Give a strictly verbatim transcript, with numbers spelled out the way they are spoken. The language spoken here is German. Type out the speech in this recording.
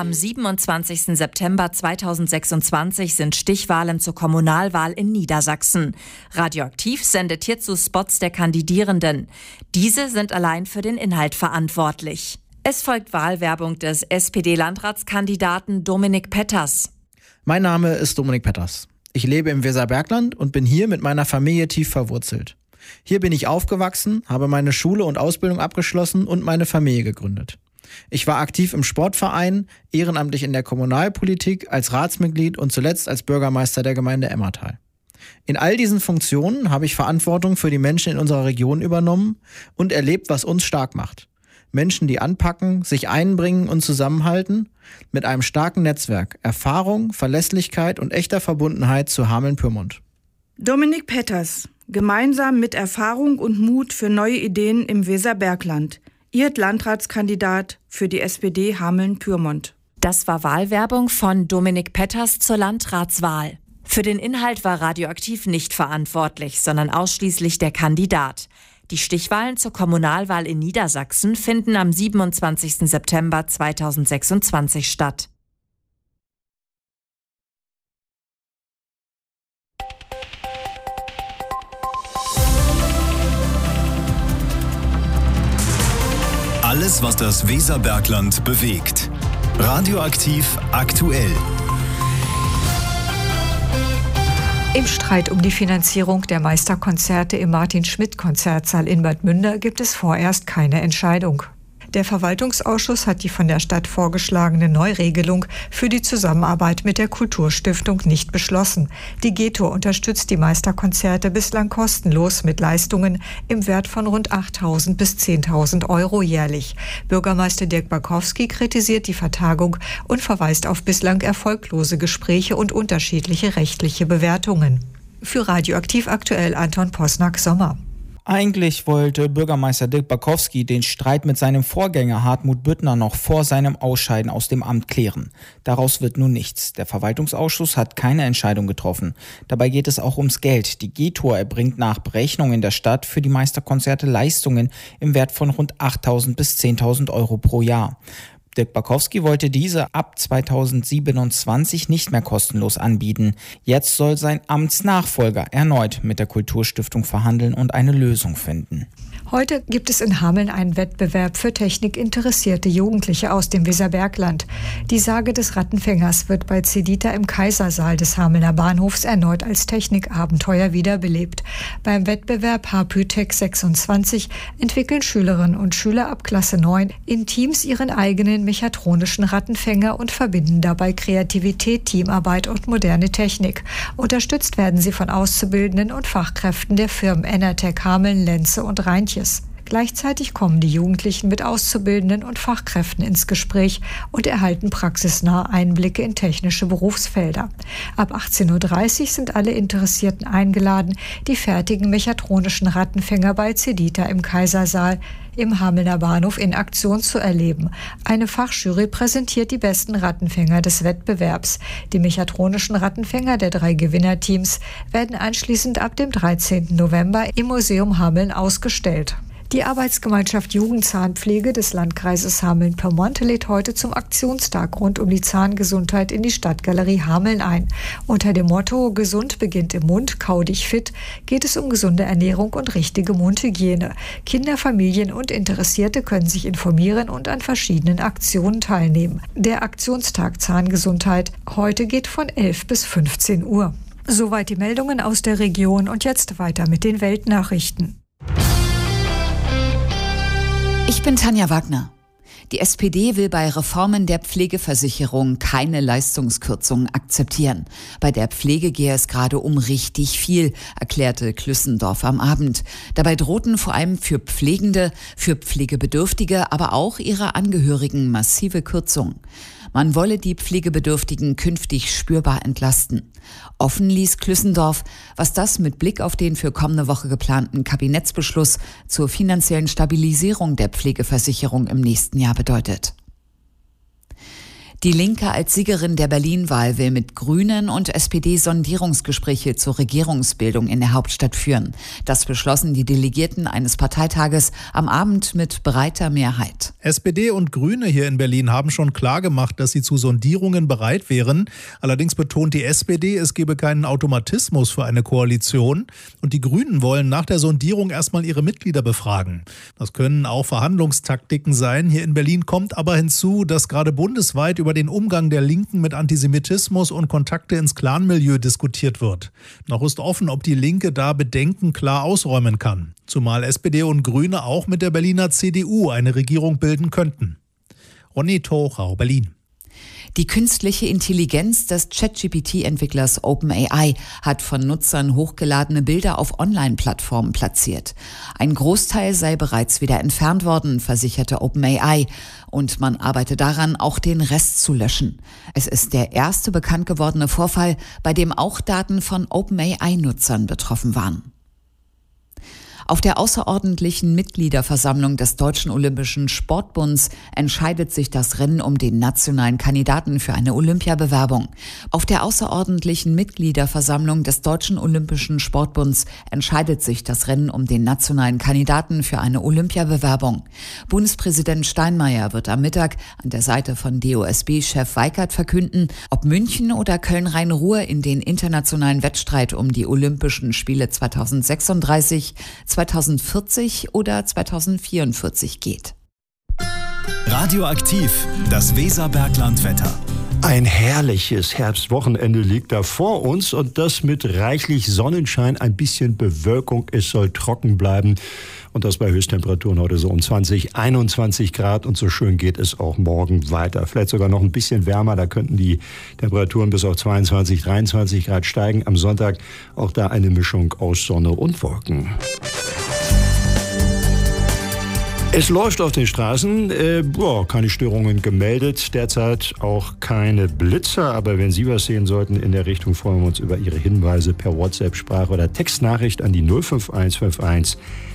Am siebenundzwanzigsten September zweitausendsechsundzwanzig sind Stichwahlen zur Kommunalwahl in Niedersachsen. Radioaktiv sendet hierzu Spots der Kandidierenden. Diese sind allein für den Inhalt verantwortlich. Es folgt Wahlwerbung des S P D-Landratskandidaten Dominik Petters. Mein Name ist Dominik Petters. Ich lebe im Weserbergland und bin hier mit meiner Familie tief verwurzelt. Hier bin ich aufgewachsen, habe meine Schule und Ausbildung abgeschlossen und meine Familie gegründet. Ich war aktiv im Sportverein, ehrenamtlich in der Kommunalpolitik, als Ratsmitglied und zuletzt als Bürgermeister der Gemeinde Emmertal. In all diesen Funktionen habe ich Verantwortung für die Menschen in unserer Region übernommen und erlebt, was uns stark macht. Menschen, die anpacken, sich einbringen und zusammenhalten, mit einem starken Netzwerk, Erfahrung, Verlässlichkeit und echter Verbundenheit zu Hameln-Pyrmont. Dominik Petters, gemeinsam mit Erfahrung und Mut für neue Ideen im Weserbergland. Ihr Landratskandidat für die S P D Hameln-Pyrmont. Das war Wahlwerbung von Dominik Petters zur Landratswahl. Für den Inhalt war Radioaktiv nicht verantwortlich, sondern ausschließlich der Kandidat. Die Stichwahlen zur Kommunalwahl in Niedersachsen finden am siebenundzwanzigsten September zweitausendsechsundzwanzig statt. Alles, was das Weserbergland bewegt. Radioaktiv aktuell. Im Streit um die Finanzierung der Meisterkonzerte im Martin-Schmidt-Konzertsaal in Bad Münder gibt es vorerst keine Entscheidung. Der Verwaltungsausschuss hat die von der Stadt vorgeschlagene Neuregelung für die Zusammenarbeit mit der Kulturstiftung nicht beschlossen. Die G-Tour unterstützt die Meisterkonzerte bislang kostenlos mit Leistungen im Wert von rund achttausend bis zehntausend Euro jährlich. Bürgermeister Dirk Bakowski kritisiert die Vertagung und verweist auf bislang erfolglose Gespräche und unterschiedliche rechtliche Bewertungen. Für Radioaktiv aktuell Anton Posnack-Sommer. Eigentlich wollte Bürgermeister Dirk Bakowski den Streit mit seinem Vorgänger Hartmut Büttner noch vor seinem Ausscheiden aus dem Amt klären. Daraus wird nun nichts. Der Verwaltungsausschuss hat keine Entscheidung getroffen. Dabei geht es auch ums Geld. Die G-Tour erbringt nach Berechnungen der Stadt für die Meisterkonzerte Leistungen im Wert von rund achttausend bis zehntausend Euro pro Jahr. Dirk Bakowski wollte diese ab zweitausendsiebenundzwanzig nicht mehr kostenlos anbieten. Jetzt soll sein Amtsnachfolger erneut mit der Kulturstiftung verhandeln und eine Lösung finden. Heute gibt es in Hameln einen Wettbewerb für technikinteressierte Jugendliche aus dem Weserbergland. Die Sage des Rattenfängers wird bei Cedita im Kaisersaal des Hamelner Bahnhofs erneut als Technikabenteuer wiederbelebt. Beim Wettbewerb H P Tech sechsundzwanzig entwickeln Schülerinnen und Schüler ab Klasse neun in Teams ihren eigenen mechatronischen Rattenfänger und verbinden dabei Kreativität, Teamarbeit und moderne Technik. Unterstützt werden sie von Auszubildenden und Fachkräften der Firmen Enertech Hameln, Lenze und Reintjes. Gleichzeitig kommen die Jugendlichen mit Auszubildenden und Fachkräften ins Gespräch und erhalten praxisnahe Einblicke in technische Berufsfelder. Ab achtzehn Uhr dreißig sind alle Interessierten eingeladen, die fertigen mechatronischen Rattenfänger bei Cedita im Kaisersaal im Hamelner Bahnhof in Aktion zu erleben. Eine Fachjury präsentiert die besten Rattenfänger des Wettbewerbs. Die mechatronischen Rattenfänger der drei Gewinnerteams werden anschließend ab dem dreizehnten November im Museum Hameln ausgestellt. Die Arbeitsgemeinschaft Jugendzahnpflege des Landkreises Hameln-Pyrmont lädt heute zum Aktionstag rund um die Zahngesundheit in die Stadtgalerie Hameln ein. Unter dem Motto "Gesund beginnt im Mund, kau dich fit" geht es um gesunde Ernährung und richtige Mundhygiene. Kinder, Familien und Interessierte können sich informieren und an verschiedenen Aktionen teilnehmen. Der Aktionstag Zahngesundheit heute geht von elf bis fünfzehn Uhr. Soweit die Meldungen aus der Region und jetzt weiter mit den Weltnachrichten. Ich bin Tanja Wagner. Die S P D will bei Reformen der Pflegeversicherung keine Leistungskürzungen akzeptieren. Bei der Pflege gehe es gerade um richtig viel, erklärte Klüssendorf am Abend. Dabei drohten vor allem für Pflegende, für Pflegebedürftige, aber auch ihre Angehörigen massive Kürzungen. Man wolle die Pflegebedürftigen künftig spürbar entlasten. Offen ließ Klüssendorf, was das mit Blick auf den für kommende Woche geplanten Kabinettsbeschluss zur finanziellen Stabilisierung der Pflegeversicherung im nächsten Jahr bedeutet. Die Linke als Siegerin der Berlin-Wahl will mit Grünen und S P D Sondierungsgespräche zur Regierungsbildung in der Hauptstadt führen. Das beschlossen die Delegierten eines Parteitages am Abend mit breiter Mehrheit. S P D und Grüne hier in Berlin haben schon klargemacht, dass sie zu Sondierungen bereit wären. Allerdings betont die S P D, es gebe keinen Automatismus für eine Koalition. Und die Grünen wollen nach der Sondierung erstmal ihre Mitglieder befragen. Das können auch Verhandlungstaktiken sein. Hier in Berlin kommt aber hinzu, dass gerade bundesweit über den Umgang der Linken mit Antisemitismus und Kontakte ins Clanmilieu diskutiert wird. Noch ist offen, ob die Linke da Bedenken klar ausräumen kann. Zumal S P D und Grüne auch mit der Berliner C D U eine Regierung bilden könnten. Ronny Tochau, Berlin. Die künstliche Intelligenz des ChatGPT-Entwicklers OpenAI hat von Nutzern hochgeladene Bilder auf Online-Plattformen platziert. Ein Großteil sei bereits wieder entfernt worden, versicherte OpenAI. Und man arbeite daran, auch den Rest zu löschen. Es ist der erste bekannt gewordene Vorfall, bei dem auch Daten von OpenAI-Nutzern betroffen waren. Auf der außerordentlichen Mitgliederversammlung des Deutschen Olympischen Sportbunds entscheidet sich das Rennen um den nationalen Kandidaten für eine Olympiabewerbung. Auf der außerordentlichen Mitgliederversammlung des Deutschen Olympischen Sportbunds entscheidet sich das Rennen um den nationalen Kandidaten für eine Olympiabewerbung. Bundespräsident Steinmeier wird am Mittag an der Seite von D O S B-Chef Weikert verkünden, ob München oder Köln-Rhein-Ruhr in den internationalen Wettstreit um die Olympischen Spiele zweitausendsechsunddreißig, zweitausendvierzig oder zweitausendvierundvierzig geht. Radioaktiv, das Weserbergland-Wetter. Ein herrliches Herbstwochenende liegt da vor uns und das mit reichlich Sonnenschein, ein bisschen Bewölkung. Es soll trocken bleiben und das bei Höchsttemperaturen heute so um zwanzig, einundzwanzig Grad und so schön geht es auch morgen weiter. Vielleicht sogar noch ein bisschen wärmer, da könnten die Temperaturen bis auf zweiundzwanzig, dreiundzwanzig Grad steigen. Am Sonntag auch da eine Mischung aus Sonne und Wolken. Es läuft auf den Straßen, äh, boah, keine Störungen gemeldet, derzeit auch keine Blitzer, aber wenn Sie was sehen sollten in der Richtung, freuen wir uns über Ihre Hinweise per WhatsApp, Sprache oder Textnachricht an die null fünf eins fünf eins